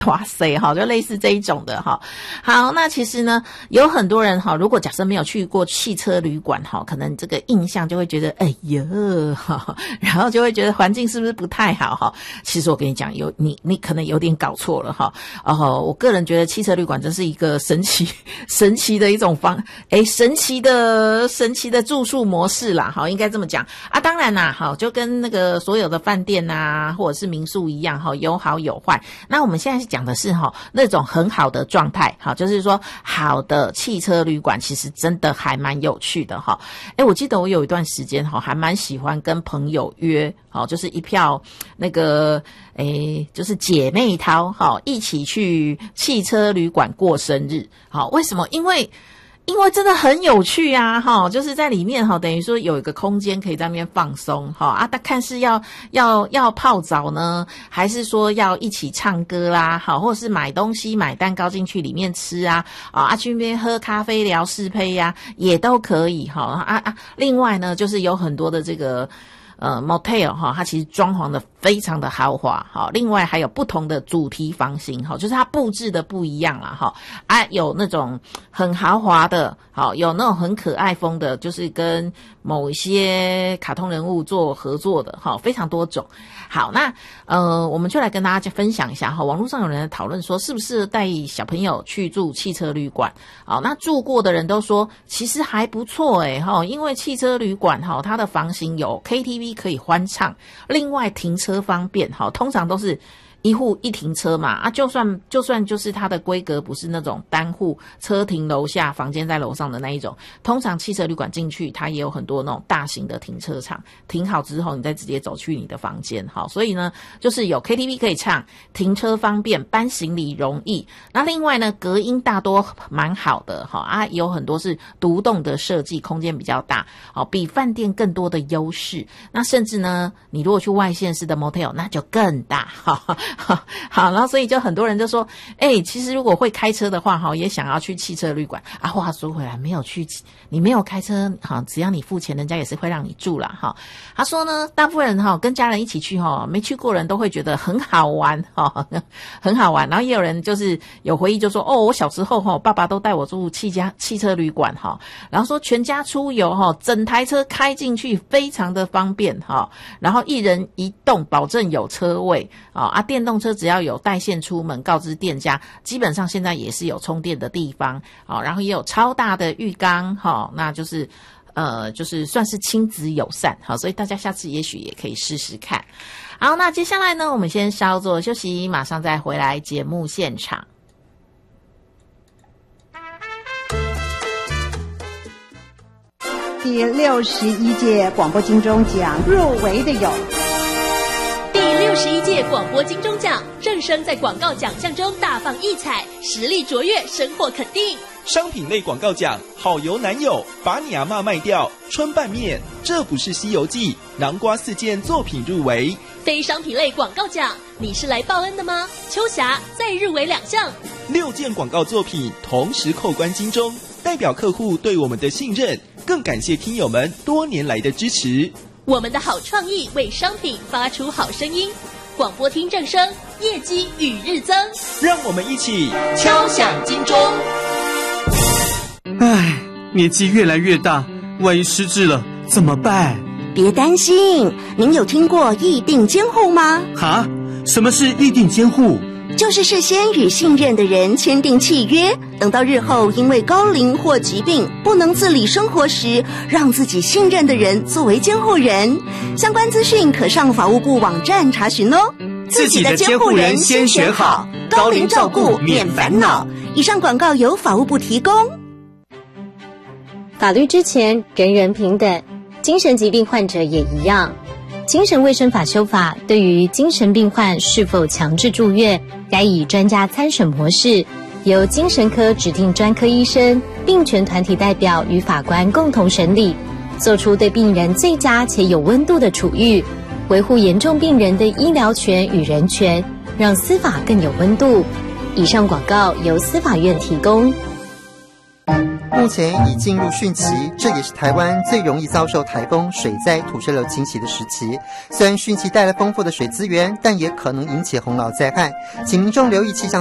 哇塞哈，就类似这一种的哈。好，那其实呢，有很多人哈，如果假设没有去过汽车旅馆哈，可能这个印象就会觉得哎呀哈，然后就会觉得环境是不是不太好哈？其实我跟你讲，你可能有点搞错了哈。我个人觉得汽车旅馆真是一个神奇的一种神奇的住宿模式啦，好，应该这么讲啊。当然啦，好，就跟那个所有的饭店啊或者是民宿一样哈，有好有坏。那我们现在讲的是那种很好的状态，就是说好的汽车旅馆其实真的还蛮有趣的哈。我记得我有一段时间还蛮喜欢跟朋友约，就是一票那个就是姐妹淘一起去汽车旅馆过生日。为什么？因为真的很有趣啊，就是在里面等于说有一个空间可以在那边放松但看是要泡澡呢，还是说要一起唱歌啦，或者是买东西买蛋糕进去里面吃啊，去那边喝咖啡聊是非呀，也都可以另外呢，就是有很多的这个motel 它其实装潢的非常的豪华另外还有不同的主题房型就是它布置的不一样啦有那种很豪华的有那种很可爱风的，就是跟某一些卡通人物做合作的非常多种。好，那我们就来跟大家分享一下网络上有人在讨论说是不是带小朋友去住汽车旅馆。那住过的人都说其实还不错因为汽车旅馆它的房型有 KTV 可以欢唱，另外停车方便通常都是一户一停车嘛就算就是它的规格不是那种单户车停楼下房间在楼上的那一种，通常汽车旅馆进去它也有很多那种大型的停车场，停好之后你再直接走去你的房间所以呢就是有 KTV 可以唱，停车方便，搬行李容易。那另外呢隔音大多蛮好的有很多是独栋的设计，空间比较大比饭店更多的优势。那甚至呢你如果去外县市的 motel 那就更大好，然后所以就很多人就说其实如果会开车的话也想要去汽车旅馆啊。话说回来，你没有开车只要你付钱人家也是会让你住啦他说呢大部分人跟家人一起去没去过人都会觉得很好玩很好玩。然后也有人就是有回忆就说我小时候爸爸都带我住汽车旅馆然后说全家出游整台车开进去非常的方便然后一人一栋保证有车位电动车只要有带线出门告知店家，基本上现在也是有充电的地方然后也有超大的浴缸那就是算是亲子友善所以大家下次也许也可以试试看。好，那接下来呢我们先稍作休息，马上再回来节目现场。 第61届广播金钟奖入围的有第61届广播金钟奖，正声在广告奖项中大放异彩，实力卓越，深获肯定。 商品类广告奖，好油男友，把你阿嬷卖掉，春拌面，这不是西游记，南瓜4件作品入围。 非商品类广告奖，你是来报恩的吗？秋霞再入围2项 ，6件广告作品同时扣关金钟，代表客户对我们的信任，更感谢听友们多年来的支持。 我们的好创意为商品发出好声音，广播听正声，业绩与日增。 让我们一起敲响金钟。 唉，年纪越来越大，万一失智了怎么办？ 别担心，您有听过议定监护吗？ 哈？什么是议定监护？ 就是事先与信任的人签订契约，等到日后因为高龄或疾病不能自理生活时，让自己信任的人作为监护人。相关资讯可上法务部网站查询哦。 自己的监护人先选好，高龄照顾免烦恼。 以上广告由法务部提供。 法律之前人人平等，精神疾病患者也一样。精神卫生法修法对于精神病患是否强制住院，该以专家参审模式，由精神科指定专科医生、病权团体代表与法官共同审理，做出对病人最佳且有温度的处遇，维护严重病人的医疗权与人权，让司法更有温度。以上广告由司法院提供。 目前已进入汛期，这也是台湾最容易遭受台风、水灾、土石流侵袭的时期。虽然汛期带来丰富的水资源，但也可能引起洪涝灾害，请民众留意气象